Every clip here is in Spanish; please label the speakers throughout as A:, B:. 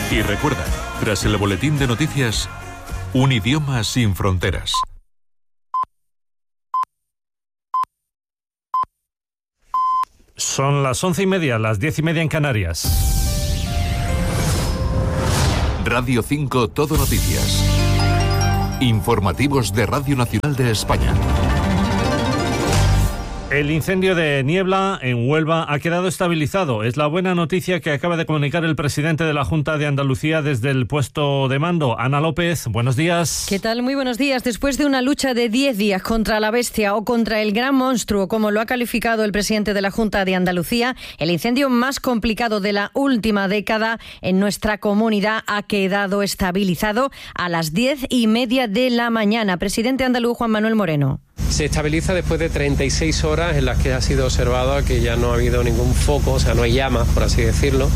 A: Y recuerda, tras el boletín de noticias, un idioma sin fronteras.
B: Son las 11:30, las 10:30 en Canarias.
A: Radio 5 Todo Noticias. Informativos de Radio Nacional de España.
B: El incendio de Niebla en Huelva ha quedado estabilizado. Es la buena noticia que acaba de comunicar el presidente de la Junta de Andalucía desde el puesto de mando. Ana López, buenos días.
C: ¿Qué tal? Muy buenos días. Después de una lucha de 10 días contra la bestia o contra el gran monstruo, como lo ha calificado el presidente de la Junta de Andalucía, el incendio más complicado de la última década en nuestra comunidad ha quedado estabilizado a las 10:30 de la mañana. Presidente andaluz Juan Manuel Moreno.
D: Se estabiliza después de 36 horas en las que ha sido observado que ya no ha habido ningún foco, o sea, no hay llamas, por así decirlo,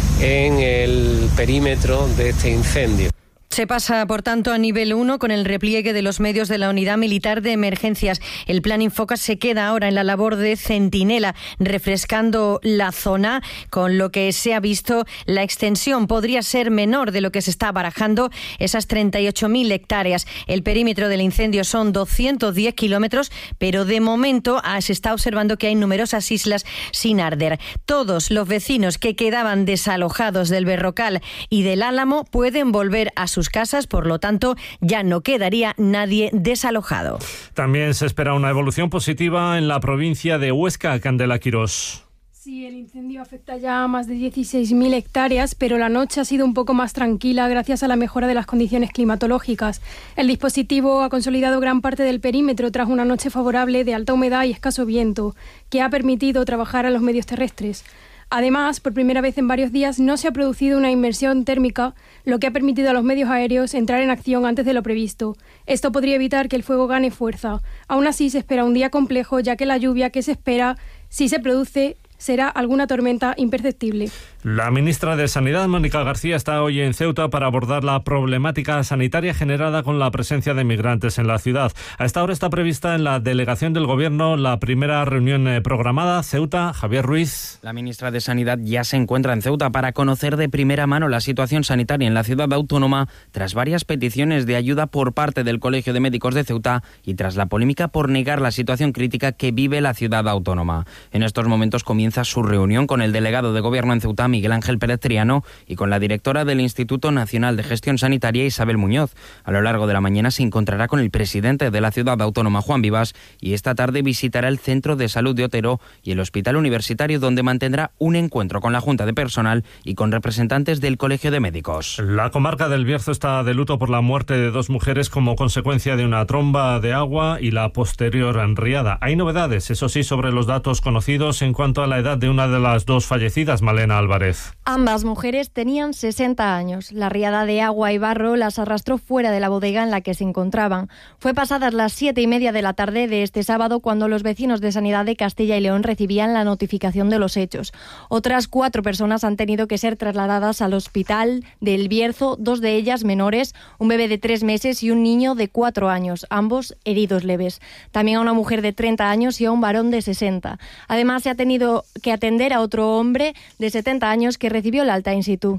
D: en el perímetro de este incendio.
C: Se pasa, por tanto, a nivel 1 con el repliegue de los medios de la Unidad Militar de Emergencias. El Plan Infoca se queda ahora en la labor de centinela, refrescando la zona, con lo que se ha visto la extensión podría ser menor de lo que se está barajando, esas 38.000 hectáreas. El perímetro del incendio son 210 kilómetros, pero de momento se está observando que hay numerosas islas sin arder. Todos los vecinos que quedaban desalojados del Berrocal y del Álamo pueden volver a sus casas, por lo tanto ya no quedaría nadie desalojado.
B: También se espera una evolución positiva en la provincia de Huesca. Candela Quirós.
E: Sí, el incendio afecta ya a más de 16.000 hectáreas, pero la noche ha sido un poco más tranquila gracias a la mejora de las condiciones climatológicas. El dispositivo ha consolidado gran parte del perímetro tras una noche favorable de alta humedad y escaso viento, que ha permitido trabajar a los medios terrestres. Además, por primera vez en varios días no se ha producido una inmersión térmica, lo que ha permitido a los medios aéreos entrar en acción antes de lo previsto. Esto podría evitar que el fuego gane fuerza. Aún así, se espera un día complejo, ya que la lluvia que se espera, si se produce, será alguna tormenta imperceptible.
B: La ministra de Sanidad, Mónica García, está hoy en Ceuta para abordar la problemática sanitaria generada con la presencia de migrantes en la ciudad. A esta hora está prevista en la delegación del Gobierno la primera reunión programada. Ceuta, Javier Ruiz.
F: La ministra de Sanidad ya se encuentra en Ceuta para conocer de primera mano la situación sanitaria en la ciudad autónoma tras varias peticiones de ayuda por parte del Colegio de Médicos de Ceuta y tras la polémica por negar la situación crítica que vive la ciudad autónoma. En estos momentos comienza su reunión con el delegado de Gobierno en Ceuta, Miguel Ángel Pérez Triano, y con la directora del Instituto Nacional de Gestión Sanitaria, Isabel Muñoz. A lo largo de la mañana se encontrará con el presidente de la ciudad autónoma, Juan Vivas, y esta tarde visitará el Centro de Salud de Otero y el Hospital Universitario, donde mantendrá un encuentro con la Junta de Personal y con representantes del Colegio de Médicos.
B: La comarca del Bierzo está de luto por la muerte de 2 mujeres como consecuencia de una tromba de agua y la posterior riada. Hay novedades, eso sí, sobre los datos conocidos en cuanto a la edad de una de las 2 fallecidas, Malena Álvarez.
G: Ambas mujeres tenían 60 años. La riada de agua y barro las arrastró fuera de la bodega en la que se encontraban. Fue pasadas las 7:30 de la tarde de este sábado cuando los vecinos de Sanidad de Castilla y León recibían la notificación de los hechos. Otras 4 personas han tenido que ser trasladadas al hospital del Bierzo, 2 de ellas menores, un bebé de 3 meses y un niño de 4 años, ambos heridos leves. También a una mujer de 30 años y a un varón de 60. Además, se ha tenido que atender a otro hombre de 70 años que recibió el alta in situ.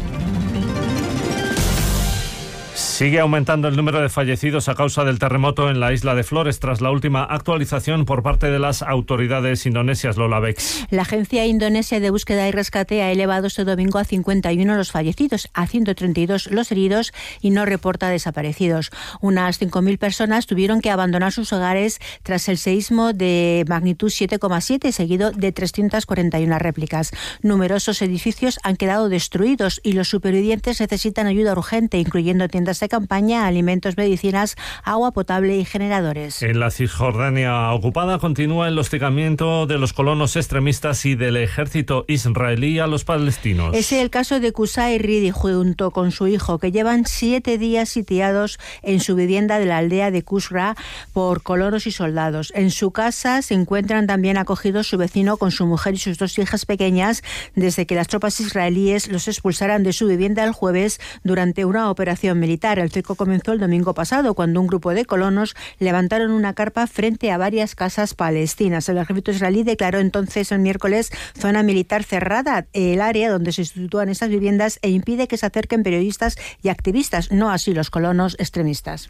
B: Sigue aumentando el número de fallecidos a causa del terremoto en la isla de Flores tras la última actualización por parte de las autoridades indonesias. Lola Bex.
H: La Agencia Indonesia de Búsqueda y Rescate ha elevado este domingo a 51 los fallecidos, a 132 los heridos y no reporta desaparecidos. Unas 5.000 personas tuvieron que abandonar sus hogares tras el seísmo de magnitud 7,7, seguido de 341 réplicas. Numerosos edificios han quedado destruidos y los supervivientes necesitan ayuda urgente, incluyendo tiendas de campaña, alimentos, medicinas, agua potable y generadores.
B: En la Cisjordania ocupada continúa el hostigamiento de los colonos extremistas y del ejército israelí a los palestinos.
H: Es el caso de Qusay Ridi junto con su hijo, que llevan 7 días sitiados en su vivienda de la aldea de Qusra por colonos y soldados. En su casa se encuentran también acogidos su vecino con su mujer y sus 2 hijas pequeñas desde que las tropas israelíes los expulsaran de su vivienda el jueves durante una operación militar. militar. El cerco comenzó el domingo pasado, cuando un grupo de colonos levantaron una carpa frente a varias casas palestinas. El ejército israelí declaró entonces el miércoles zona militar cerrada, el área donde se sitúan estas viviendas, e impide que se acerquen periodistas y activistas, no así los colonos extremistas.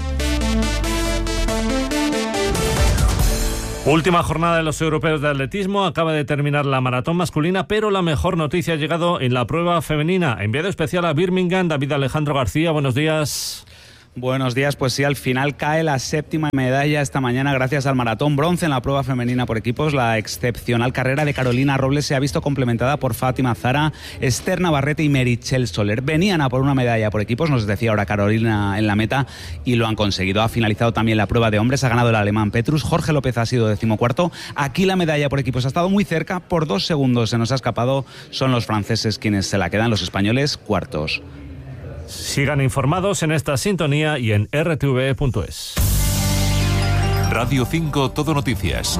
B: Última jornada de los europeos de atletismo. Acaba de terminar la maratón masculina, pero la mejor noticia ha llegado en la prueba femenina. Enviado especial a Birmingham, David Alejandro García. Buenos días.
I: Buenos días, pues sí, al final cae la 7ª medalla esta mañana gracias al maratón bronce en la prueba femenina por equipos. La excepcional carrera de Carolina Robles se ha visto complementada por Fátima Zara, Esther Navarrete y Meritxell Soler. Venían a por una medalla por equipos, nos decía ahora Carolina en la meta, y lo han conseguido. Ha finalizado también la prueba de hombres, ha ganado el alemán Petrus, Jorge López ha sido 14º. Aquí la medalla por equipos ha estado muy cerca, por 2 segundos se nos ha escapado. Son los franceses quienes se la quedan, los españoles cuartos.
B: Sigan informados en esta sintonía y en rtve.es.
A: Radio 5 Todo Noticias.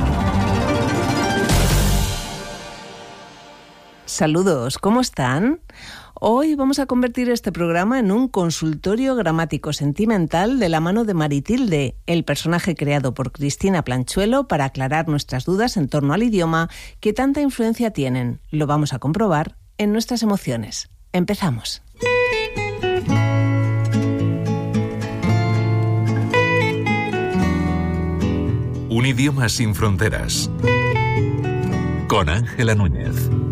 J: Saludos, ¿cómo están? Hoy vamos a convertir este programa en un consultorio gramático sentimental de la mano de Maritilde, el personaje creado por Cristina Planchuelo para aclarar nuestras dudas en torno al idioma que tanta influencia tienen. Lo vamos a comprobar en nuestras emociones. Empezamos.
A: Un idioma sin fronteras. Con Ángela Núñez.